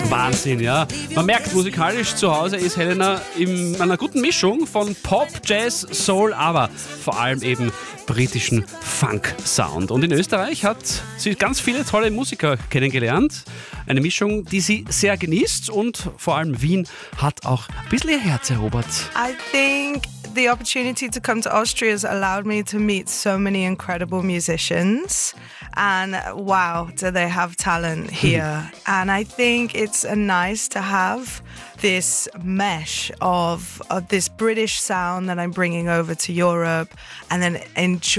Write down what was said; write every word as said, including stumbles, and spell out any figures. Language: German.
Wahnsinn, ja. Man merkt, musikalisch zu Hause ist Helena in einer guten Mischung von Pop, Jazz, Soul, aber vor allem eben britischen Funk-Sound. Und in Österreich hat sie ganz viele tolle Musiker kennengelernt. Eine Mischung, die sie sehr genießt, und vor allem Wien hat auch ein bisschen ihr Herz erobert. I think the opportunity to come to Austria has allowed me to meet so many incredible musicians, and wow, do they have talent here. And I think it's uh, nice to have this mesh of, of this British sound that I'm bringing over to Europe, and then enjoy